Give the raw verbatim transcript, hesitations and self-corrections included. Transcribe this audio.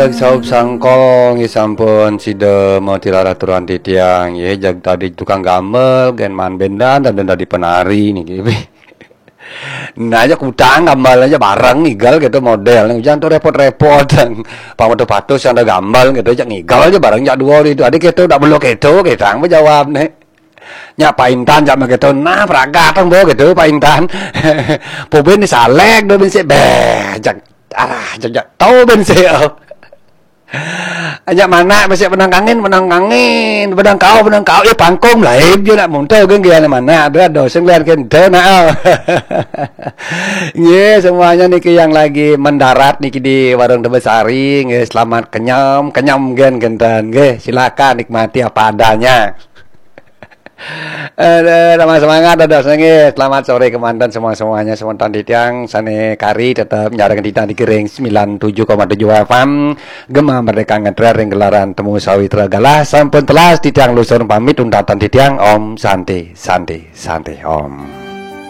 Saup sangkong ya sampun sida mau tilaraturan titiang ya jag tadi tukang gamel gen man bendan dan dari penari nih gitu. Nah aja kutang gambar aja bareng ngigal gitu model jangan tuh repot-repot dan pamoto patus yang ada gambar gitu aja ngigal aja bareng jak dua itu adik itu udah belok itu kita menjawab nih nya Pak Intan jak gitu nah pragatang bo gitu Pak Intan poben salek do ben se beh jak arah jak tau ben se ajak mana masih menang angin menang angin menang kau menang kau ya pangkong lah je nak muntah kan dia mana ada dosen lihat kan nah ye semuanya niki yang lagi mendarat niki di warung Tebesari nge selamat kenyam kenyam gen gentan nge silakan nikmati apa adanya. Eh, sama semangat ada sengi. Selamat sore kemantan semua semuanya semontan titiang sane kari tetap nyarangan titiang di Kering sembilan puluh tujuh koma tujuh F M Gema Merdeka Ngedrer ring gelaran temu sawitra galah sampun telas titiang lusur pamit undatan titiang Om Santi Santi Santi Om.